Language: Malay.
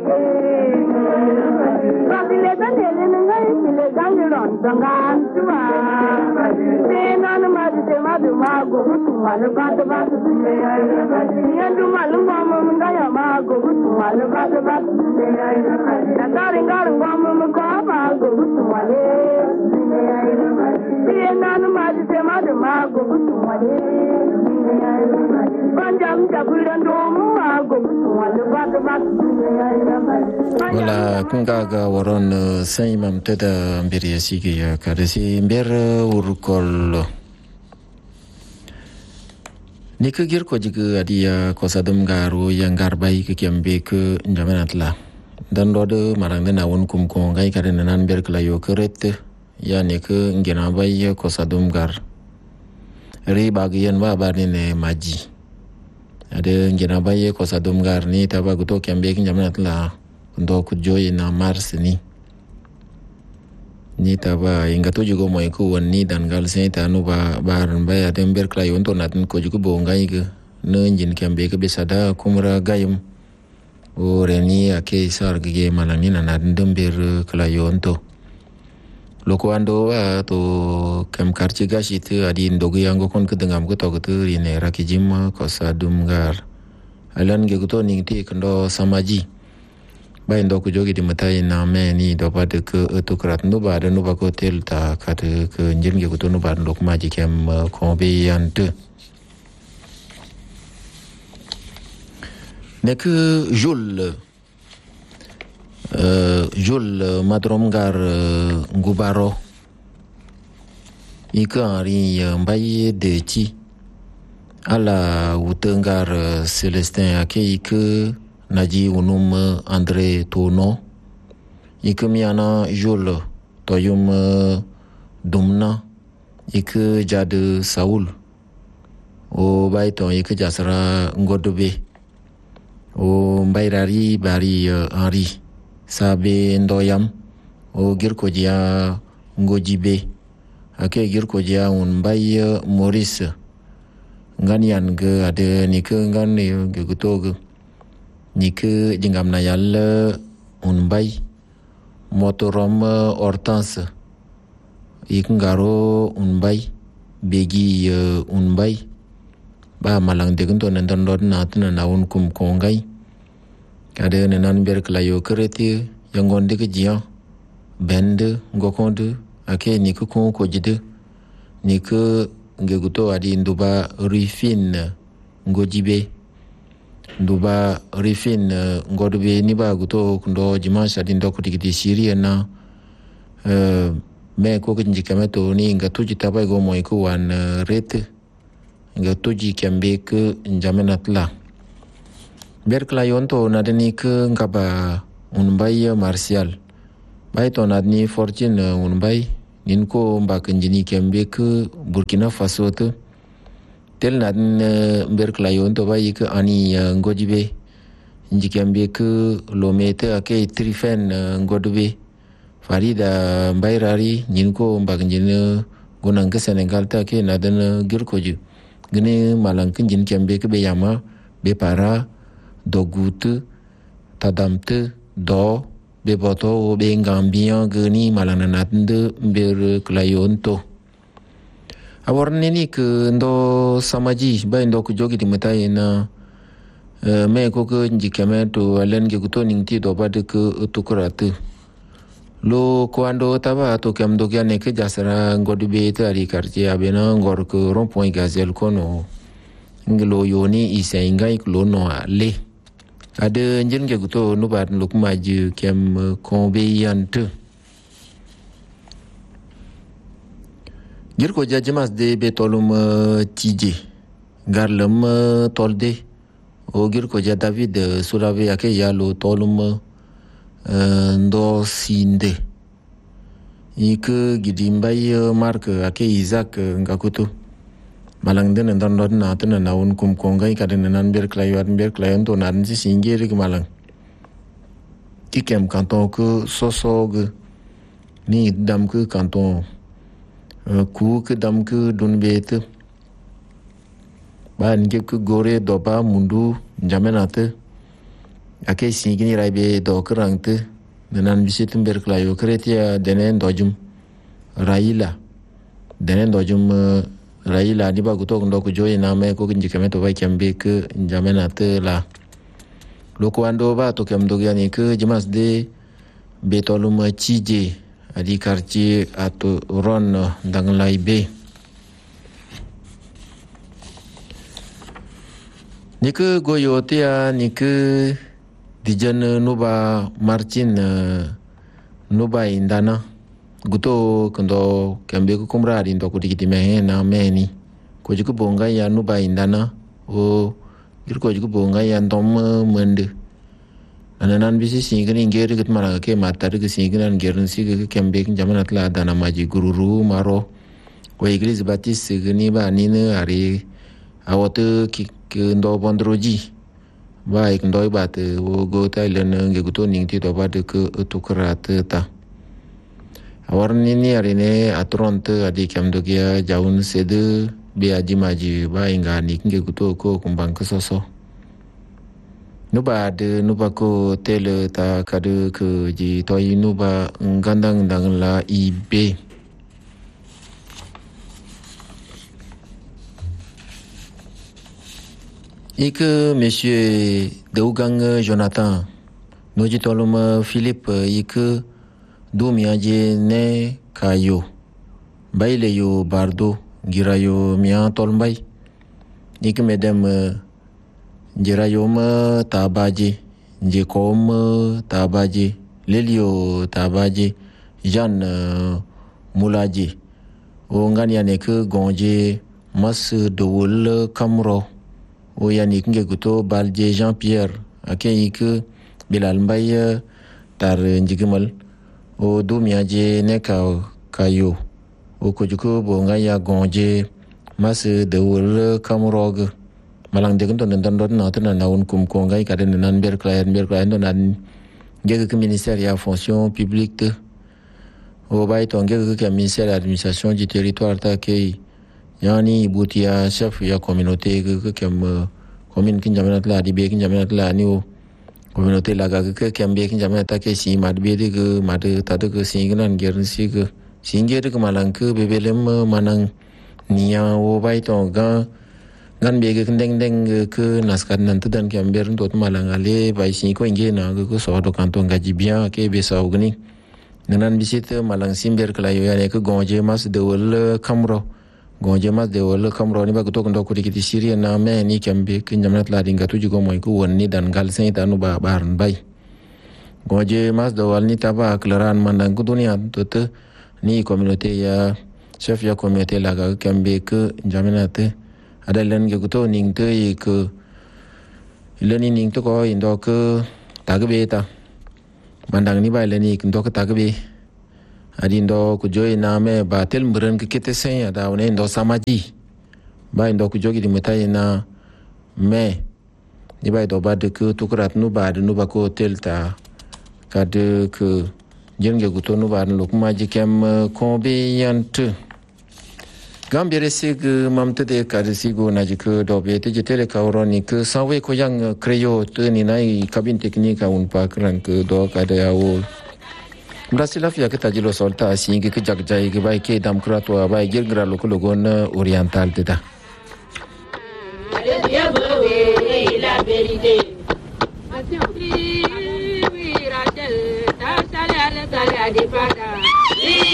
Wala kungaga waron sai mam teda mbiri asigi ya kadesi mber urkol nikagir ko jiga adia kosadum garu yang garbai ke kiambe ke njamanatla dan rode marang na won kum ko ngai kadena nan ber klayo keret ya ne ke ngena bai kosadum gar ri bagian wa barne maji ada ngena bai kosadum gar ni tabaguto kiambe ke njamanatla ndo kujoy na mars ni taba inga to jugo moy ko wonni dan gal sen ta no ba baran ba ya dem ber klayon to natin ko jugo bo ngai ga no njin kambe ke besada kumra gayum o reni ake sar ge malani na natin dem ber klayon to loko ando to kam karchi gashi te adi ndogu yango kon ke dengam ko to to ine rakijim ko sadum gar alan ge to ning ti kendo samaji ba indo ku jogi di matai na me ni do ba de ke to krat no ba de no ba ko tel ta ka de ke njin ge ku to no ba lok ma ji kem ko be yan te ne ke jul madrom gar ngubaro ikari mbaye de chi ala utengar Celestin ake ke Naji unum Andre Tono ikemiana jul toyum dumna ik jade Saul o baito ik jasra ngodobe o bairari bari Henri sabe ndoyam o girkojia ngojibe ake girkojia un bay Maurice nganian ge ade nik ngane ge gutog Nik jingam na yal unbay motorom Hortense ik ngaro unbay begi unbay ba malang degun to nan dod na tuna na un kum kongai kade nan ber klayo kreti yangon de gia bende ngokonde ake nik ko jide nik ngeguto adi nduba rifin ngojibe Duba rifin ngodobe ni ba guto kundo jimasha dindo kutikiti Syria na me ko kinji kameto ni ngatuji tabai go moy ko wan rete ngatuji kambe ke njamenatla berkla yonto nadeni ke ngaba unbay martial bay to nadni fortune unbay nin ko mba kinjini kambe ke Burkina Faso to tel nadin berkla yonto bay ke ani ngojibe njikambe ke lomete ake trifen ngodobe farida bayrari nyinko mbagnjine gonang ke Senegal ta ke nadan girkoju gene malang kinjin kambe ke be yama be para dogut tadamte do be boto be ngambia geni malang natende ber klayonto awarne ni ke ndo samaji ba ndo ku jogi di metai na me ko ke njikame to alen ge kuto ningti do ba de ke tukurate lo ko ando taba to kam do gyane ke jasara ngodu be tari quartier abena ngor ko rond point gazel kono nglo yoni isa ingai ko no le ade njin ge kuto no ba luk maji kem ko be yante girko jajimas de betolum tije garlam tolde o girko ja David sulave ake yalo tolum ndo sinde ik gidimbay mark ake Isaac ngakuto malang den ndon na tena na un kum kongai kaden nan ber klayon to nan si singeri malang kikem kanton ko sosog ni dam ko kanton ku ke dam ke dunbete ba nge ku gore doba mundu jamenate ake singini raibe do kerang tu nan bisitum berklayo kretia denen dojum Raila denen dojum Raila di ba gutok ndo ku joy na me ko kinji kame to ba kyambe ke jamena te la loko ando ba to kam do yani ke jemas de betolum cije adi quartier ato ron dang laibe Nika goyotia nika dijan nuba Martin nuba indana guto kendo kambe ko kumradi ndo ko dikiti me na meni ko jiku bonga ya nuba indana o girko jiku bonga ya ndom mende ananan bisi singini ngeri git mara ke matar ke singinan gerin sig kambe kin jamana tla dana maji gururu maro ko iglis batis sigini ba nina ari awote ki ndo bondroji baik ndo ibate wo go Thailand nge guto ningti to bade ke tukrat ta awarni ni arine atronte adi kamdo kia jaun sede be aji maji ba inga ni nge guto ko kumbang kesoso nuba de nuba ko tele ta kade ke ji toy nuba ngandang dang la ibe Ike Monsieur Dougang Jonathan Noji tolum Philippe Ike Dumiaje ne kayo Baile yo bardo Girayo mia tolmbay Ike medem Girayo ma tabaje Jekom tabaje Lelio tabaje Jean Moulaje O ngani aneke gonje Mas dowul kamro o yani kinge guto balje Jean-Pierre ake yike bilal mbay tar njigimal o dumiaje ne kayo o kujuko bo ngaya gonje mas de wol kamrog malang de gon don na tana na un kum ko ngai kaden nan ber klaen don nan ngege ke ministère ya fonction publique te o bay to ngege ke ministère administration du territoire ta ke yani butia chef ya communauté ke kem commune kin jamana tla di be kin jamana tla ni o communauté la ga ke kem be kin jamana ta ke si mad be de ke mad ta de ke singinan gerin si ke singe de ke malang ke bebelem manang niya o bay to gan be ke deng ke naskat nan tudan kem ber ndot malang ale bay si ko nge na ke so do kanto ngaji bien ke be sa ogni nanan bisit malang simber kala yo ya ke gonje mas de wol kamro gonje mas de wol kamro ni ba ko ndo ko dikiti Syria na me ni kambe kin jamanat la dinga tuji go moy ko wonni dan gal sen ta no ba barn bay gonje mas de wol ni taba klaran mandan ko dunia to ni communauté ya chef ya communauté la ga kambe ke jamanat adalen ge ko ning te ke leni ning to ko indo ke tagbe ta mandang ni ba leni ndo ko tagbe adindo ku joy na me ba tel mbren ke kete sen ya da one ndo samaji ba ndo ku jogi di metai na me ni ba do ba de ku tukrat nu ba de nu ba ko tel ta ka de ku jenge ku to nu ba no ku maji kem kombe yant gambere sig mamte de ka de sigo na ji ku do be te tele ka oroni ku sawe ko yang kreyo te ni nai kabin teknika un pa kran ku do ka de awo Brasila fia ke tajilo solta singi ke jagjai ke bai ke dam kratwa bai girgra logon oriental teta la vérité oui Rachel ta sale ala sale adi pada